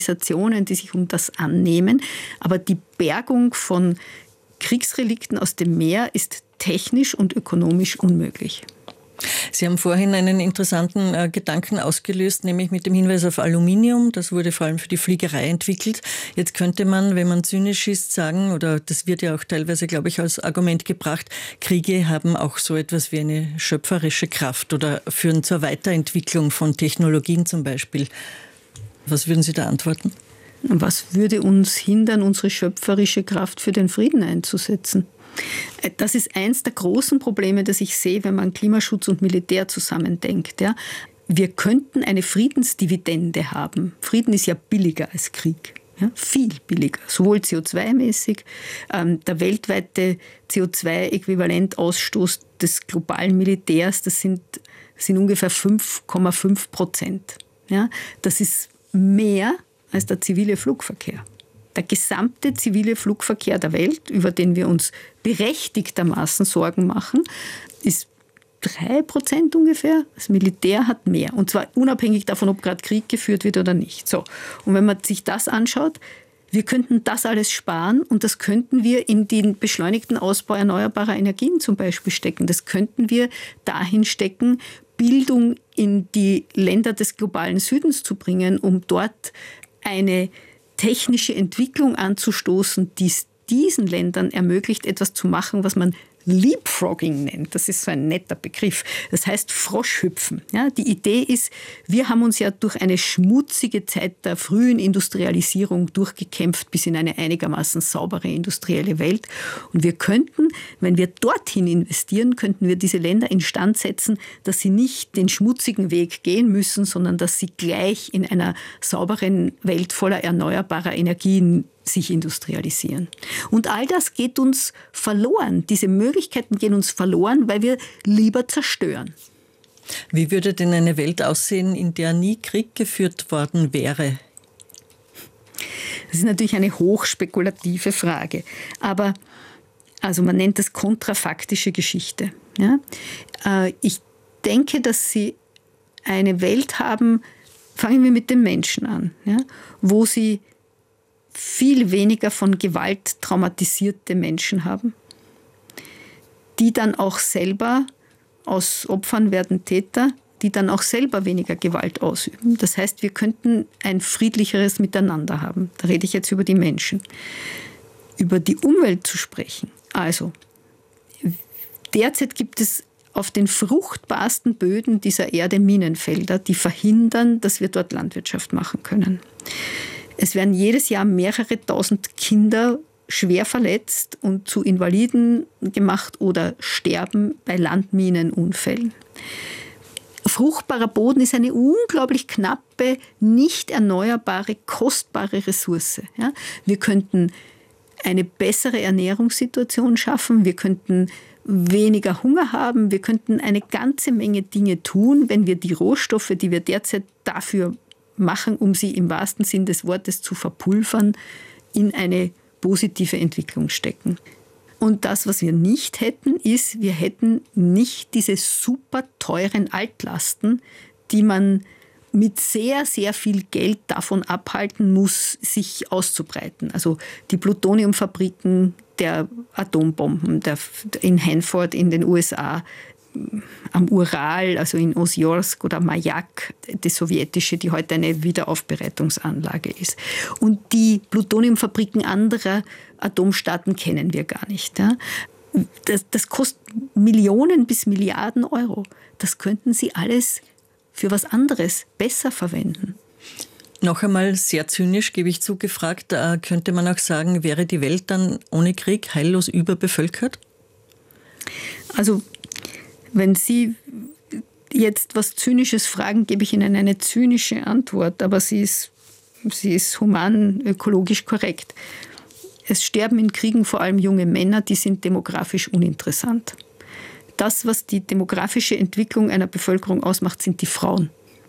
Organisationen, die sich um das annehmen. Aber die Bergung von Kriegsrelikten aus dem Meer ist technisch und ökonomisch unmöglich. Sie haben vorhin einen interessanten Gedanken ausgelöst, nämlich mit dem Hinweis auf Aluminium. Das wurde vor allem für die Fliegerei entwickelt. Jetzt könnte man, wenn man zynisch ist, sagen, oder das wird ja auch teilweise, glaube ich, als Argument gebracht, Kriege haben auch so etwas wie eine schöpferische Kraft oder führen zur Weiterentwicklung von Technologien zum Beispiel. Was würden Sie da antworten? Was würde uns hindern, unsere schöpferische Kraft für den Frieden einzusetzen? Das ist eins der großen Probleme, das ich sehe, wenn man Klimaschutz und Militär zusammendenkt. Ja. Wir könnten eine Friedensdividende haben. Frieden ist ja billiger als Krieg. Ja, viel billiger, sowohl CO2-mäßig. Der weltweite CO2-Äquivalentausstoß des globalen Militärs, das sind ungefähr 5,5%. Ja. Das ist mehr als der zivile Flugverkehr. Der gesamte zivile Flugverkehr der Welt, über den wir uns berechtigtermaßen Sorgen machen, ist 3% ungefähr. Das Militär hat mehr. Und zwar unabhängig davon, ob gerade Krieg geführt wird oder nicht. So. Und wenn man sich das anschaut, wir könnten das alles sparen und das könnten wir in den beschleunigten Ausbau erneuerbarer Energien zum Beispiel stecken. Das könnten wir dahin stecken, Bildung in die Länder des globalen Südens zu bringen, um dort eine technische Entwicklung anzustoßen, die es diesen Ländern ermöglicht, etwas zu machen, was man Leapfrogging nennt. Das ist so ein netter Begriff. Das heißt Froschhüpfen. Ja, die Idee ist, wir haben uns ja durch eine schmutzige Zeit der frühen Industrialisierung durchgekämpft bis in eine einigermaßen saubere industrielle Welt. Und wir könnten, wenn wir dorthin investieren, könnten wir diese Länder instand setzen, dass sie nicht den schmutzigen Weg gehen müssen, sondern dass sie gleich in einer sauberen Welt voller erneuerbarer Energien sich industrialisieren. Und all das geht uns verloren. Diese Möglichkeiten gehen uns verloren, weil wir lieber zerstören. Wie würde denn eine Welt aussehen, in der nie Krieg geführt worden wäre? Das ist natürlich eine hochspekulative Frage. Aber also man nennt das kontrafaktische Geschichte. Ja? Ich denke, dass Sie eine Welt haben, fangen wir mit den Menschen an, ja? Wo Sie viel weniger von Gewalt traumatisierte Menschen haben, die dann auch selber, aus Opfern werden Täter, die dann auch selber weniger Gewalt ausüben. Das heißt, wir könnten ein friedlicheres Miteinander haben. Da rede ich jetzt über die Menschen. Über die Umwelt zu sprechen. Also, derzeit gibt es auf den fruchtbarsten Böden dieser Erde Minenfelder, die verhindern, dass wir dort Landwirtschaft machen können. Es werden jedes Jahr mehrere tausend Kinder schwer verletzt und zu Invaliden gemacht oder sterben bei Landminenunfällen. Fruchtbarer Boden ist eine unglaublich knappe, nicht erneuerbare, kostbare Ressource. Ja? Wir könnten eine bessere Ernährungssituation schaffen, wir könnten weniger Hunger haben, wir könnten eine ganze Menge Dinge tun, wenn wir die Rohstoffe, die wir derzeit dafür machen, um sie im wahrsten Sinn des Wortes zu verpulvern, in eine positive Entwicklung stecken. Und das, was wir nicht hätten, ist, wir hätten nicht diese super teuren Altlasten, die man mit sehr, sehr viel Geld davon abhalten muss, sich auszubreiten. Also die Plutoniumfabriken der Atombomben in Hanford in den USA, am Ural, also in Osjorsk oder Majak, die sowjetische, die heute eine Wiederaufbereitungsanlage ist. Und die Plutoniumfabriken anderer Atomstaaten kennen wir gar nicht. Ja? Das kostet Millionen bis Milliarden Euro. Das könnten Sie alles für was anderes besser verwenden. Noch einmal sehr zynisch, gebe ich zu, gefragt, könnte man auch sagen, wäre die Welt dann ohne Krieg heillos überbevölkert? Also wenn Sie jetzt was Zynisches fragen, gebe ich Ihnen eine zynische Antwort, aber sie ist human, ökologisch korrekt. Es sterben in Kriegen vor allem junge Männer, die sind demografisch uninteressant. Das, was die demografische Entwicklung einer Bevölkerung ausmacht, sind die Frauen.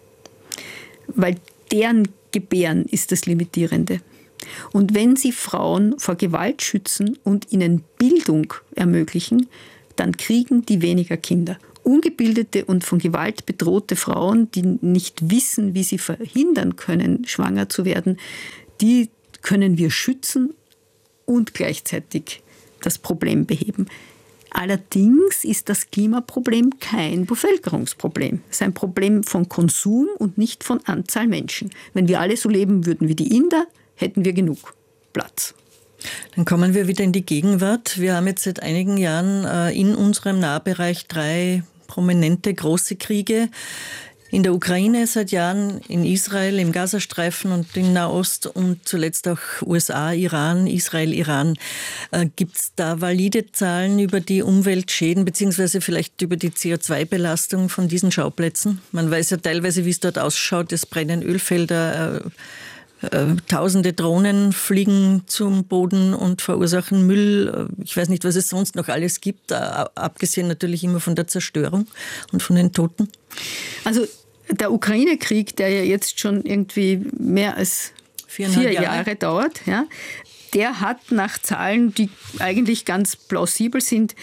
Weil deren Gebären ist das Limitierende. Und wenn Sie Frauen vor Gewalt schützen und ihnen Bildung ermöglichen, dann kriegen die weniger Kinder. ungebildete und von Gewalt bedrohte Frauen, die nicht wissen, wie sie verhindern können, schwanger zu werden, die können wir schützen und gleichzeitig das Problem beheben. Allerdings ist das Klimaproblem kein Bevölkerungsproblem. Es ist ein Problem von Konsum und nicht von Anzahl Menschen. Wenn wir alle so leben würden wie die Inder, hätten wir genug Platz. Dann kommen wir wieder in die Gegenwart. Wir haben jetzt seit einigen Jahren in unserem Nahbereich 3 prominente große Kriege. In der Ukraine seit Jahren, in Israel, im Gazastreifen und in Nahost und zuletzt auch USA, Iran, Israel, Iran. Gibt es da valide Zahlen über die Umweltschäden beziehungsweise vielleicht über die CO2-Belastung von diesen Schauplätzen? Man weiß ja teilweise, wie es dort ausschaut. Es brennen Ölfelder, Tausende Drohnen fliegen zum Boden und verursachen Müll. Ich weiß nicht, was es sonst noch alles gibt, abgesehen natürlich immer von der Zerstörung und von den Toten. Also der Ukraine-Krieg, der ja jetzt schon irgendwie mehr als 4 Jahre dauert, ja, der hat nach Zahlen, die eigentlich ganz plausibel sind,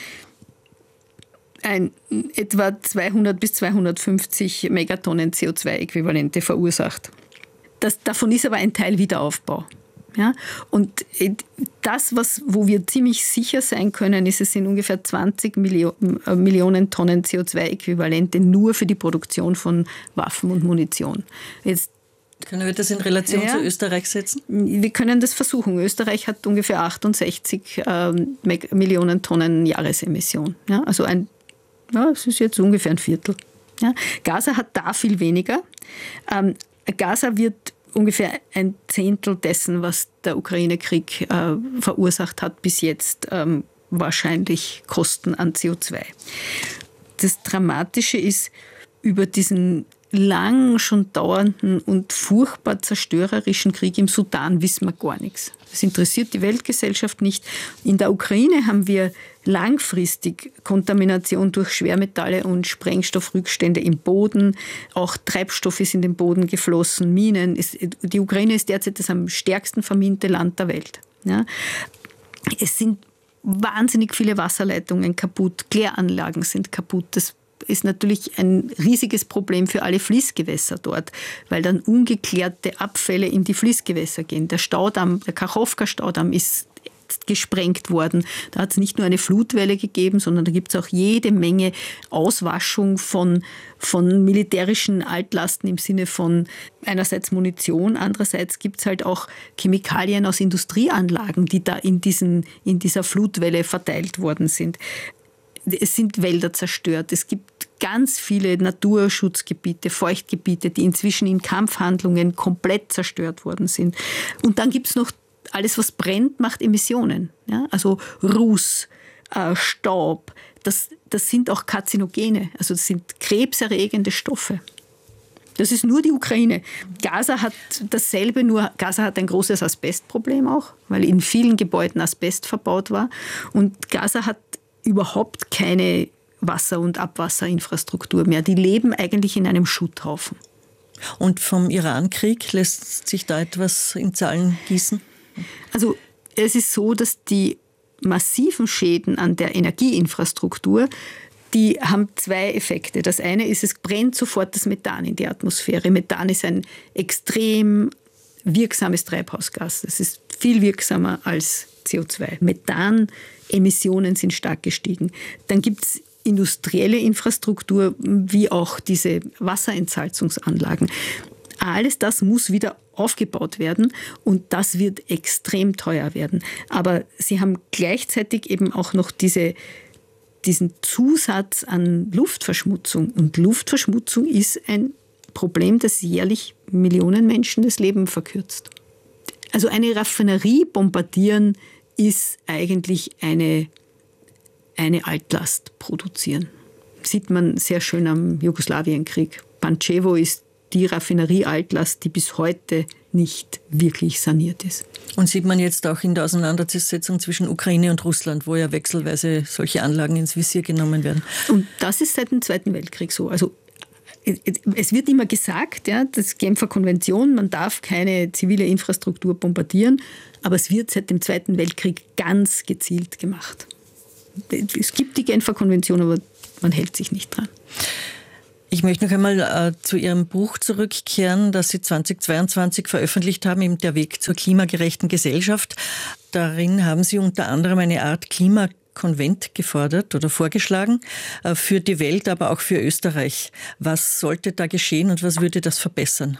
etwa 200 bis 250 Megatonnen CO2-Äquivalente verursacht. Davon ist aber ein Teil Wiederaufbau. Ja? Und das, wo wir ziemlich sicher sein können, ist, es sind ungefähr 20 Millionen Tonnen CO2-Äquivalente nur für die Produktion von Waffen und Munition. Jetzt können wir das in Relation zu Österreich setzen? Wir können das versuchen. Österreich hat ungefähr 68 Millionen Tonnen Jahresemission. Ja? Also es ist jetzt ungefähr ein Viertel. Ja? Gaza hat da viel weniger. Gaza wird ungefähr ein Zehntel dessen, was der Ukraine-Krieg verursacht hat, bis jetzt wahrscheinlich Kosten an CO2. Das Dramatische ist, über diesen lang schon dauernden und furchtbar zerstörerischen Krieg im Sudan wissen wir gar nichts. Das interessiert die Weltgesellschaft nicht. In der Ukraine haben wir langfristig Kontamination durch Schwermetalle und Sprengstoffrückstände im Boden. Auch Treibstoff ist in den Boden geflossen, Minen. Die Ukraine ist derzeit das am stärksten verminte Land der Welt. Ja. Es sind wahnsinnig viele Wasserleitungen kaputt, Kläranlagen sind kaputt. Das ist natürlich ein riesiges Problem für alle Fließgewässer dort, weil dann ungeklärte Abfälle in die Fließgewässer gehen. Der Staudamm, der Kachowka-Staudamm ist gesprengt worden. Da hat es nicht nur eine Flutwelle gegeben, sondern da gibt es auch jede Menge Auswaschung von militärischen Altlasten im Sinne von einerseits Munition, andererseits gibt es halt auch Chemikalien aus Industrieanlagen, die da in dieser Flutwelle verteilt worden sind. Es sind Wälder zerstört. Es gibt ganz viele Naturschutzgebiete, Feuchtgebiete, die inzwischen in Kampfhandlungen komplett zerstört worden sind. Und dann gibt es noch alles, was brennt, macht Emissionen. Ja? Also Ruß, Staub, das sind auch Karzinogene. Also das sind krebserregende Stoffe. Das ist nur die Ukraine. Gaza hat dasselbe, nur Gaza hat ein großes Asbestproblem auch, weil in vielen Gebäuden Asbest verbaut war. Und Gaza hat überhaupt keine Wasser- und Abwasserinfrastruktur mehr. Die leben eigentlich in einem Schutthaufen. Und vom Iran-Krieg lässt sich da etwas in Zahlen gießen? Also es ist so, dass die massiven Schäden an der Energieinfrastruktur, die haben 2 Effekte. Das eine ist, es brennt sofort das Methan in die Atmosphäre. Methan ist ein extrem wirksames Treibhausgas. Das ist viel wirksamer als CO2. Methanemissionen sind stark gestiegen. Dann gibt es industrielle Infrastruktur, wie auch diese Wasserentsalzungsanlagen. Alles das muss wieder aufgebaut werden und das wird extrem teuer werden. Aber sie haben gleichzeitig eben auch noch diesen Zusatz an Luftverschmutzung. Und Luftverschmutzung ist ein Problem, das jährlich Millionen Menschen das Leben verkürzt. Also eine Raffinerie bombardieren ist eigentlich eine Altlast produzieren. Sieht man sehr schön am Jugoslawienkrieg. Pančevo ist die Raffinerie-Altlast, die bis heute nicht wirklich saniert ist. Und sieht man jetzt auch in der Auseinandersetzung zwischen Ukraine und Russland, wo ja wechselweise solche Anlagen ins Visier genommen werden. Und das ist seit dem Zweiten Weltkrieg so. Also es wird immer gesagt, ja, das Genfer Konvention, man darf keine zivile Infrastruktur bombardieren, aber es wird seit dem Zweiten Weltkrieg ganz gezielt gemacht. Es gibt die Genfer Konvention, aber man hält sich nicht dran. Ich möchte noch einmal zu Ihrem Buch zurückkehren, das Sie 2022 veröffentlicht haben, eben Der Weg zur klimagerechten Gesellschaft. Darin haben Sie unter anderem eine Art Klimakonvent gefordert oder vorgeschlagen für die Welt, aber auch für Österreich. Was sollte da geschehen und was würde das verbessern?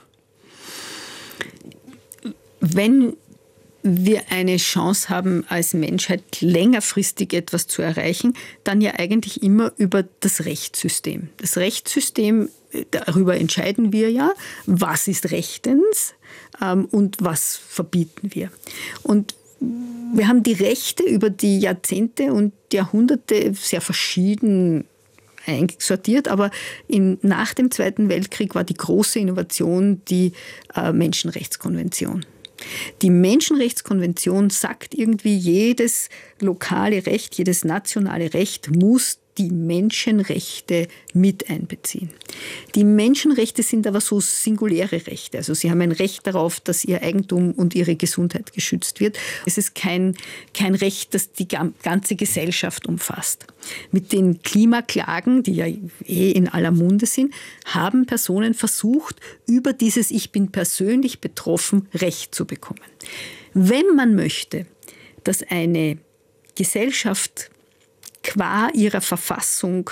Wenn wir eine Chance haben, als Menschheit längerfristig etwas zu erreichen, dann ja eigentlich immer über das Rechtssystem. Das Rechtssystem, darüber entscheiden wir ja, was ist rechtens und was verbieten wir. Und wir haben die Rechte über die Jahrzehnte und Jahrhunderte sehr verschieden einsortiert, aber nach dem Zweiten Weltkrieg war die große Innovation die Menschenrechtskonvention. Die Menschenrechtskonvention sagt irgendwie, jedes lokale Recht, jedes nationale Recht muss die Menschenrechte mit einbeziehen. Die Menschenrechte sind aber so singuläre Rechte. Also sie haben ein Recht darauf, dass ihr Eigentum und ihre Gesundheit geschützt wird. Es ist kein Recht, das die ganze Gesellschaft umfasst. Mit den Klimaklagen, die ja in aller Munde sind, haben Personen versucht, über dieses Ich bin persönlich betroffen Recht zu bekommen. Wenn man möchte, dass eine Gesellschaft qua ihrer Verfassung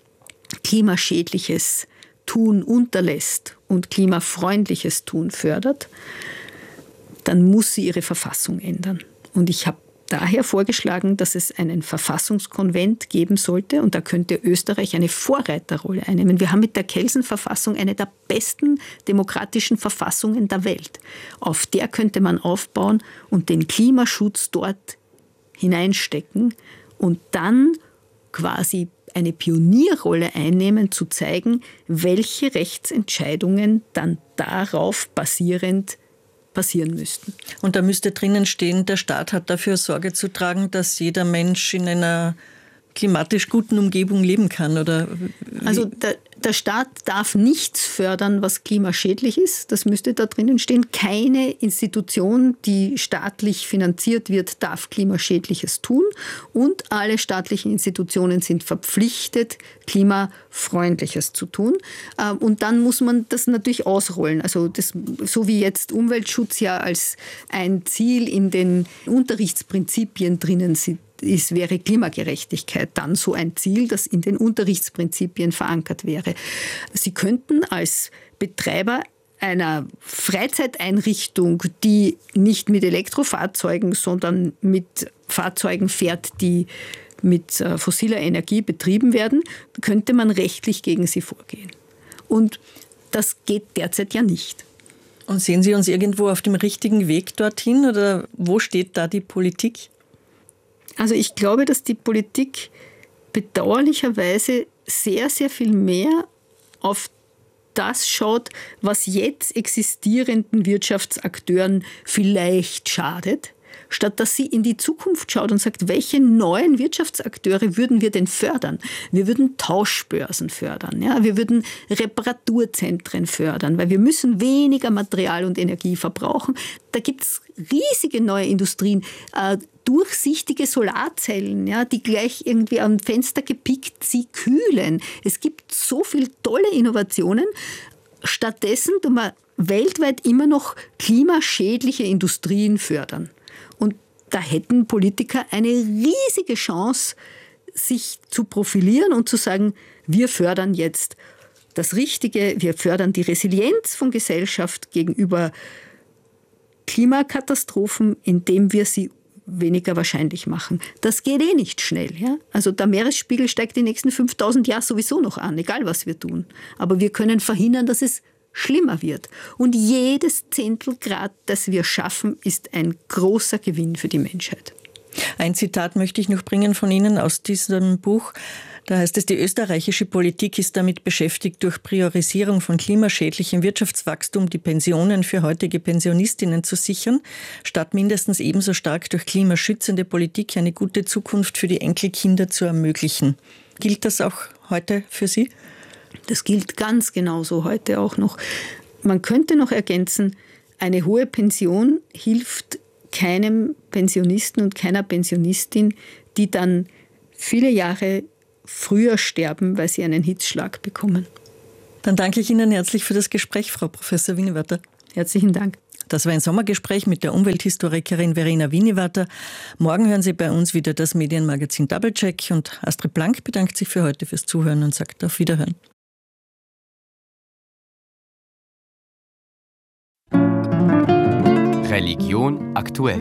klimaschädliches Tun unterlässt und klimafreundliches Tun fördert, dann muss sie ihre Verfassung ändern. Und ich habe daher vorgeschlagen, dass es einen Verfassungskonvent geben sollte und da könnte Österreich eine Vorreiterrolle einnehmen. Wir haben mit der Kelsen-Verfassung eine der besten demokratischen Verfassungen der Welt. Auf der könnte man aufbauen und den Klimaschutz dort hineinstecken und dann quasi eine Pionierrolle einnehmen, zu zeigen, welche Rechtsentscheidungen dann darauf basierend passieren müssten. Und da müsste drinnen stehen, der Staat hat dafür Sorge zu tragen, dass jeder Mensch in einer klimatisch guten Umgebung leben kann, oder? Also der Staat darf nichts fördern, was klimaschädlich ist. Das müsste da drinnen stehen. Keine Institution, die staatlich finanziert wird, darf klimaschädliches tun. Und alle staatlichen Institutionen sind verpflichtet, klimafreundliches zu tun. Und dann muss man das natürlich ausrollen. Also so wie jetzt Umweltschutz ja als ein Ziel in den Unterrichtsprinzipien drinnen wäre Klimagerechtigkeit dann so ein Ziel, das in den Unterrichtsprinzipien verankert wäre. Sie könnten als Betreiber einer Freizeiteinrichtung, die nicht mit Elektrofahrzeugen, sondern mit Fahrzeugen fährt, die mit fossiler Energie betrieben werden, könnte man rechtlich gegen sie vorgehen. Und das geht derzeit ja nicht. Und sehen Sie uns irgendwo auf dem richtigen Weg dorthin oder wo steht da die Politik? Also ich glaube, dass die Politik bedauerlicherweise sehr, sehr viel mehr auf das schaut, was jetzt existierenden Wirtschaftsakteuren vielleicht schadet, statt dass sie in die Zukunft schaut und sagt, welche neuen Wirtschaftsakteure würden wir denn fördern? Wir würden Tauschbörsen fördern, ja? Wir würden Reparaturzentren fördern, weil wir müssen weniger Material und Energie verbrauchen. Da gibt es riesige neue Industrien, durchsichtige Solarzellen, ja, die gleich irgendwie am Fenster gepickt sie kühlen. Es gibt so viele tolle Innovationen. Stattdessen tun wir weltweit immer noch klimaschädliche Industrien fördern. Und da hätten Politiker eine riesige Chance, sich zu profilieren und zu sagen, wir fördern jetzt das Richtige, wir fördern die Resilienz von Gesellschaft gegenüber Klimakatastrophen, indem wir sie weniger wahrscheinlich machen. Das geht nicht schnell. Ja? Also der Meeresspiegel steigt die nächsten 5000 Jahre sowieso noch an, egal was wir tun. Aber wir können verhindern, dass es schlimmer wird. Und jedes Zehntelgrad, das wir schaffen, ist ein großer Gewinn für die Menschheit. Ein Zitat möchte ich noch bringen von Ihnen aus diesem Buch. Da heißt es, die österreichische Politik ist damit beschäftigt, durch Priorisierung von klimaschädlichem Wirtschaftswachstum die Pensionen für heutige Pensionistinnen zu sichern, statt mindestens ebenso stark durch klimaschützende Politik eine gute Zukunft für die Enkelkinder zu ermöglichen. Gilt das auch heute für Sie? Das gilt ganz genauso heute auch noch. Man könnte noch ergänzen, eine hohe Pension hilft keinem Pensionisten und keiner Pensionistin, die dann viele Jahre früher sterben, weil sie einen Hitzschlag bekommen. Dann danke ich Ihnen herzlich für das Gespräch, Frau Professor Wienewater. Herzlichen Dank. Das war ein Sommergespräch mit der Umwelthistorikerin Verena Wienewater. Morgen hören Sie bei uns wieder das Medienmagazin Doublecheck und Astrid Blank bedankt sich für heute fürs Zuhören und sagt auf Wiederhören. Religion aktuell.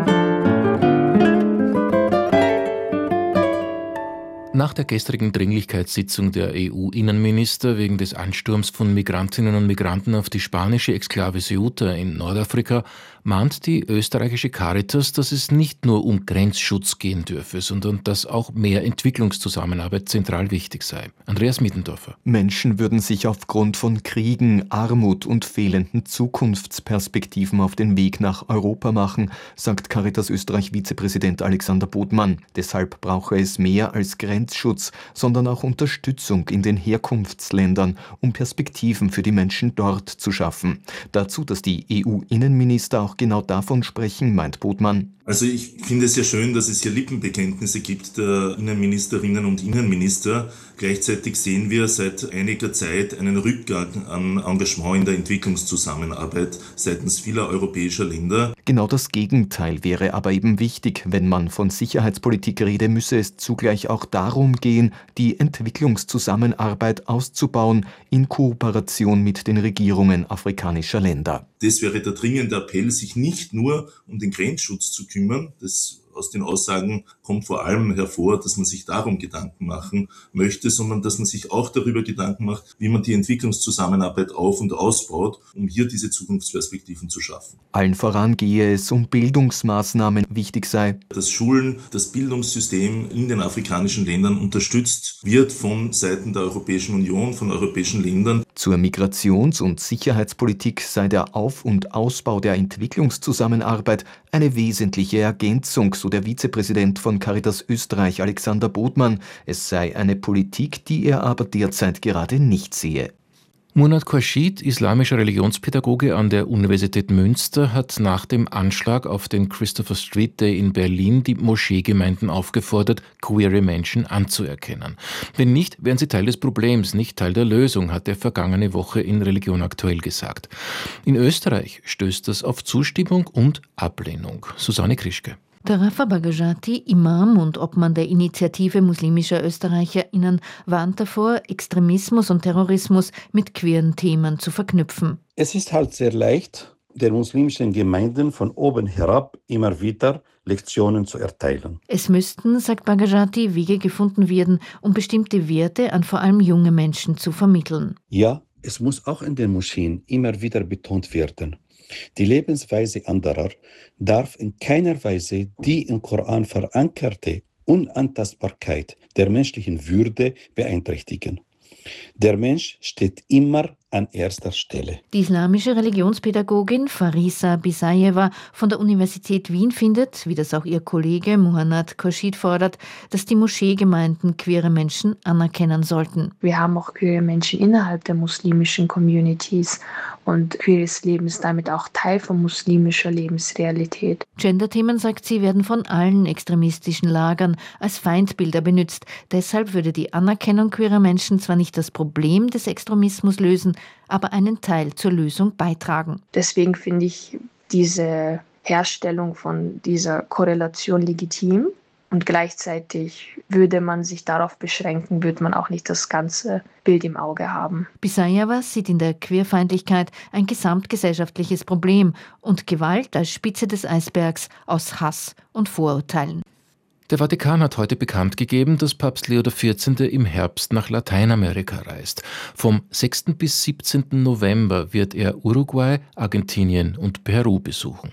Nach der gestrigen Dringlichkeitssitzung der EU-Innenminister wegen des Ansturms von Migrantinnen und Migranten auf die spanische Exklave Ceuta in Nordafrika mahnt die österreichische Caritas, dass es nicht nur um Grenzschutz gehen dürfe, sondern dass auch mehr Entwicklungszusammenarbeit zentral wichtig sei. Andreas Middendorfer. Menschen würden sich aufgrund von Kriegen, Armut und fehlenden Zukunftsperspektiven auf den Weg nach Europa machen, sagt Caritas Österreich-Vizepräsident Alexander Bodmann. Deshalb brauche es mehr als Grenzschutz, sondern auch Unterstützung in den Herkunftsländern, um Perspektiven für die Menschen dort zu schaffen. Dazu, dass die EU-Innenminister auch genau davon sprechen, meint Bodmann. Also ich finde es sehr schön, dass es hier Lippenbekenntnisse gibt der Innenministerinnen und Innenminister. Gleichzeitig sehen wir seit einiger Zeit einen Rückgang an Engagement in der Entwicklungszusammenarbeit seitens vieler europäischer Länder. Genau das Gegenteil wäre aber eben wichtig. Wenn man von Sicherheitspolitik rede, müsse es zugleich auch darum gehen, die Entwicklungszusammenarbeit auszubauen in Kooperation mit den Regierungen afrikanischer Länder. Das wäre der dringende Appell, sich nicht nur um den Grenzschutz zu kümmern. Das aus den Aussagen kommt vor allem hervor, dass man sich darum Gedanken machen möchte, sondern dass man sich auch darüber Gedanken macht, wie man die Entwicklungszusammenarbeit auf- und ausbaut, um hier diese Zukunftsperspektiven zu schaffen. Allen voran gehe es um Bildungsmaßnahmen, wichtig sei, dass Schulen, das Bildungssystem in den afrikanischen Ländern unterstützt wird von Seiten der Europäischen Union, von europäischen Ländern. Zur Migrations- und Sicherheitspolitik sei der Auf- und Ausbau der Entwicklungszusammenarbeit eine wesentliche Ergänzung, so der Vizepräsident von Caritas Österreich Alexander Bodmann. Es sei eine Politik, die er aber derzeit gerade nicht sehe. Murat Khorshid, islamischer Religionspädagoge an der Universität Münster, hat nach dem Anschlag auf den Christopher Street Day in Berlin die Moscheegemeinden aufgefordert, queere Menschen anzuerkennen. Wenn nicht, wären sie Teil des Problems, nicht Teil der Lösung, hat er vergangene Woche in Religion aktuell gesagt. In Österreich stößt das auf Zustimmung und Ablehnung. Susanne Krischke. Der Rafa Bagajati, Imam und Obmann der Initiative muslimischer ÖsterreicherInnen, warnt davor, Extremismus und Terrorismus mit queeren Themen zu verknüpfen. Es ist halt sehr leicht, den muslimischen Gemeinden von oben herab immer wieder Lektionen zu erteilen. Es müssten, sagt Bagajati, Wege gefunden werden, um bestimmte Werte an vor allem junge Menschen zu vermitteln. Ja, es muss auch in den Moscheen immer wieder betont werden. Die Lebensweise anderer darf in keiner Weise die im Koran verankerte Unantastbarkeit der menschlichen Würde beeinträchtigen. Der Mensch steht immer an erster Stelle. Die islamische Religionspädagogin Farisa Bisayeva von der Universität Wien findet, wie das auch ihr Kollege Murat Khorshid fordert, dass die Moscheegemeinden queere Menschen anerkennen sollten. Wir haben auch queere Menschen innerhalb der muslimischen Communities und queeres Leben ist damit auch Teil von muslimischer Lebensrealität. Gender-Themen, sagt sie, werden von allen extremistischen Lagern als Feindbilder benutzt. Deshalb würde die Anerkennung queerer Menschen zwar nicht das Problem des Extremismus lösen, aber einen Teil zur Lösung beitragen. Deswegen finde ich diese Herstellung von dieser Korrelation legitim und gleichzeitig würde man sich darauf beschränken, würde man auch nicht das ganze Bild im Auge haben. Bisayeva sieht in der Queerfeindlichkeit ein gesamtgesellschaftliches Problem und Gewalt als Spitze des Eisbergs aus Hass und Vorurteilen. Der Vatikan hat heute bekannt gegeben, dass Papst Leo XIV. Im Herbst nach Lateinamerika reist. Vom 6. bis 17. November wird er Uruguay, Argentinien und Peru besuchen.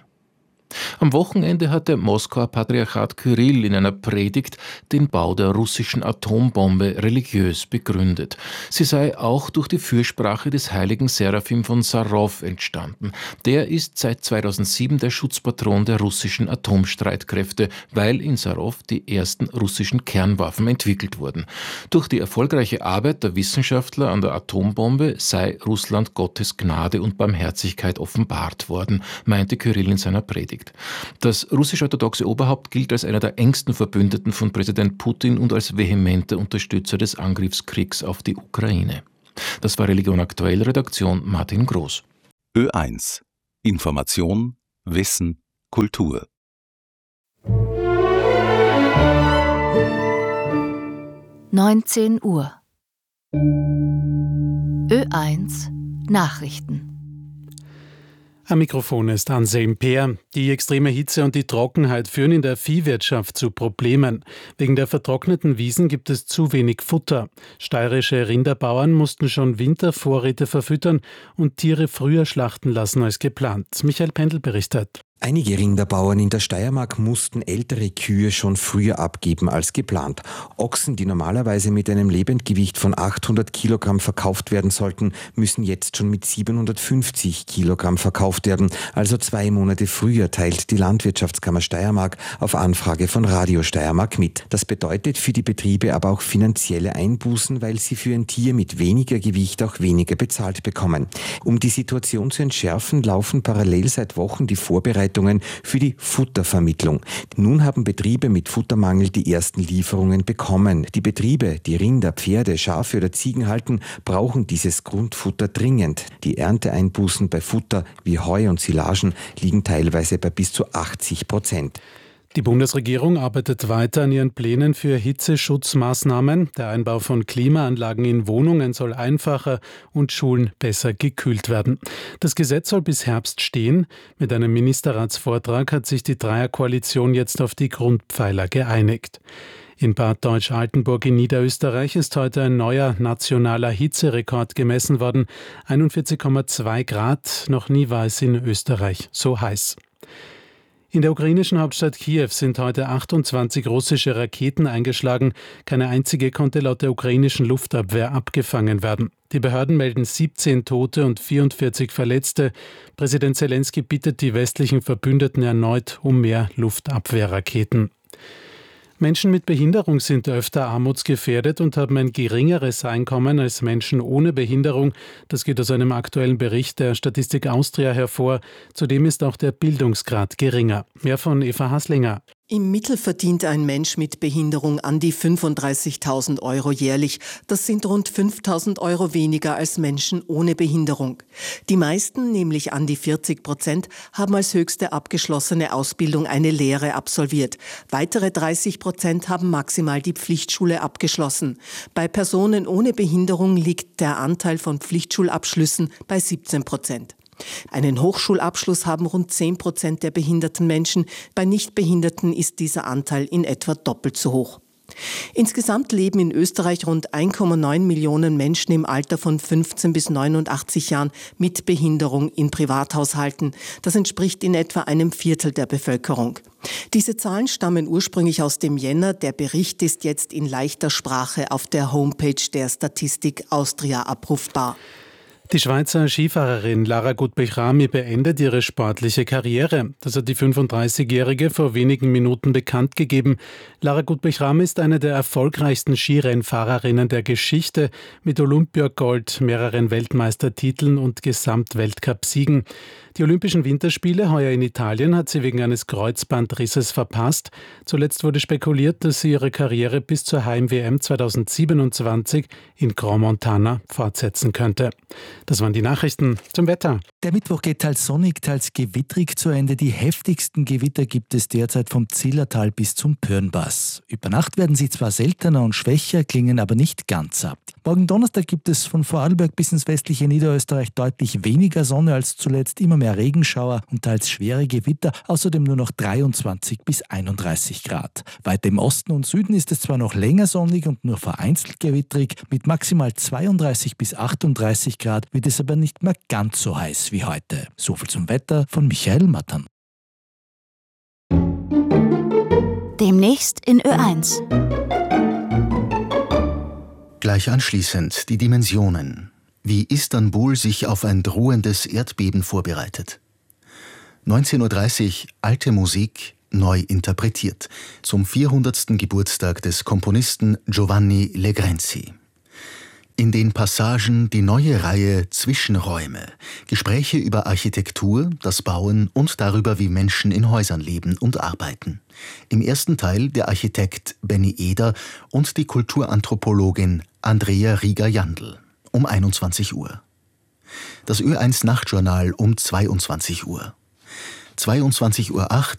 Am Wochenende hat der Moskauer Patriarchat Kyrill in einer Predigt den Bau der russischen Atombombe religiös begründet. Sie sei auch durch die Fürsprache des heiligen Seraphim von Sarow entstanden. Der ist seit 2007 der Schutzpatron der russischen Atomstreitkräfte, weil in Sarow die ersten russischen Kernwaffen entwickelt wurden. Durch die erfolgreiche Arbeit der Wissenschaftler an der Atombombe sei Russland Gottes Gnade und Barmherzigkeit offenbart worden, meinte Kyrill in seiner Predigt. Das russisch-orthodoxe Oberhaupt gilt als einer der engsten Verbündeten von Präsident Putin und als vehementer Unterstützer des Angriffskriegs auf die Ukraine. Das war Religion aktuell, Redaktion Martin Groß. Ö1. Information, Wissen, Kultur. (19 Uhr) Ö1 Nachrichten. Am Mikrofon ist Anselm Peer. Die extreme Hitze und die Trockenheit führen in der Viehwirtschaft zu Problemen. Wegen der vertrockneten Wiesen gibt es zu wenig Futter. Steirische Rinderbauern mussten schon Wintervorräte verfüttern und Tiere früher schlachten lassen als geplant. Michael Pendl berichtet. Einige Rinderbauern in der Steiermark mussten ältere Kühe schon früher abgeben als geplant. Ochsen, die normalerweise mit einem Lebendgewicht von 800 Kilogramm verkauft werden sollten, müssen jetzt schon mit 750 Kilogramm verkauft werden. Also 2 Monate früher, teilt die Landwirtschaftskammer Steiermark auf Anfrage von Radio Steiermark mit. Das bedeutet für die Betriebe aber auch finanzielle Einbußen, weil sie für ein Tier mit weniger Gewicht auch weniger bezahlt bekommen. Um die Situation zu entschärfen, laufen parallel seit Wochen die Vorbereitungen für die Futtervermittlung. Nun haben Betriebe mit Futtermangel die ersten Lieferungen bekommen. Die Betriebe, die Rinder, Pferde, Schafe oder Ziegen halten, brauchen dieses Grundfutter dringend. Die Ernteeinbußen bei Futter wie Heu und Silagen liegen teilweise bei bis zu 80%. Die Bundesregierung arbeitet weiter an ihren Plänen für Hitzeschutzmaßnahmen. Der Einbau von Klimaanlagen in Wohnungen soll einfacher und Schulen besser gekühlt werden. Das Gesetz soll bis Herbst stehen. Mit einem Ministerratsvortrag hat sich die Dreierkoalition jetzt auf die Grundpfeiler geeinigt. In Bad Deutsch-Altenburg in Niederösterreich ist heute ein neuer nationaler Hitzerekord gemessen worden. 41,2 Grad. Noch nie war es in Österreich so heiß. In der ukrainischen Hauptstadt Kiew sind heute 28 russische Raketen eingeschlagen. Keine einzige konnte laut der ukrainischen Luftabwehr abgefangen werden. Die Behörden melden 17 Tote und 44 Verletzte. Präsident Zelensky bittet die westlichen Verbündeten erneut um mehr Luftabwehrraketen. Menschen mit Behinderung sind öfter armutsgefährdet und haben ein geringeres Einkommen als Menschen ohne Behinderung. Das geht aus einem aktuellen Bericht der Statistik Austria hervor. Zudem ist auch der Bildungsgrad geringer. Mehr von Eva Haslinger. Im Mittel verdient ein Mensch mit Behinderung an die 35.000 Euro jährlich. Das sind rund 5.000 Euro weniger als Menschen ohne Behinderung. Die meisten, nämlich an die 40%, haben als höchste abgeschlossene Ausbildung eine Lehre absolviert. Weitere 30% haben maximal die Pflichtschule abgeschlossen. Bei Personen ohne Behinderung liegt der Anteil von Pflichtschulabschlüssen bei 17%. Einen Hochschulabschluss haben rund 10% der behinderten Menschen. Bei Nichtbehinderten ist dieser Anteil in etwa doppelt so hoch. Insgesamt leben in Österreich rund 1,9 Millionen Menschen im Alter von 15 bis 89 Jahren mit Behinderung in Privathaushalten. Das entspricht in etwa einem Viertel der Bevölkerung. Diese Zahlen stammen ursprünglich aus dem Jänner. Der Bericht ist jetzt in leichter Sprache auf der Homepage der Statistik Austria abrufbar. Die Schweizer Skifahrerin Lara Gut-Bechramy beendet ihre sportliche Karriere. Das hat die 35-Jährige vor wenigen Minuten bekannt gegeben. Lara Gut-Bechramy ist eine der erfolgreichsten Skirennfahrerinnen der Geschichte mit Olympiagold, mehreren Weltmeistertiteln und Gesamtweltcup-Siegen. Die Olympischen Winterspiele heuer in Italien hat sie wegen eines Kreuzbandrisses verpasst. Zuletzt wurde spekuliert, dass sie ihre Karriere bis zur Heim-WM 2027 in Grand Montana fortsetzen könnte. Das waren die Nachrichten zum Wetter. Der Mittwoch geht teils sonnig, teils gewittrig zu Ende. Die heftigsten Gewitter gibt es derzeit vom Zillertal bis zum Pörnpass. Über Nacht werden sie zwar seltener und schwächer, klingen aber nicht ganz ab. Morgen Donnerstag gibt es von Vorarlberg bis ins westliche Niederösterreich deutlich weniger Sonne als zuletzt, immer mehr Regenschauer und teils schwere Gewitter, außerdem nur noch 23 bis 31 Grad. Weiter im Osten und Süden ist es zwar noch länger sonnig und nur vereinzelt gewittrig, mit maximal 32 bis 38 Grad wird es aber nicht mehr ganz so heiß wie heute. Soviel zum Wetter von Michael Mattern. Demnächst in Ö1. Gleich anschließend die Dimensionen. Wie Istanbul sich auf ein drohendes Erdbeben vorbereitet. 19:30 Uhr alte Musik neu interpretiert. Zum 400. Geburtstag des Komponisten Giovanni Legrenzi. In den Passagen die neue Reihe Zwischenräume. Gespräche über Architektur, das Bauen und darüber, wie Menschen in Häusern leben und arbeiten. Im ersten Teil der Architekt Benny Eder und die Kulturanthropologin Andrea Rieger-Jandl um 21 Uhr. Das Ö1 Nachtjournal um 22 Uhr. 22:08 Uhr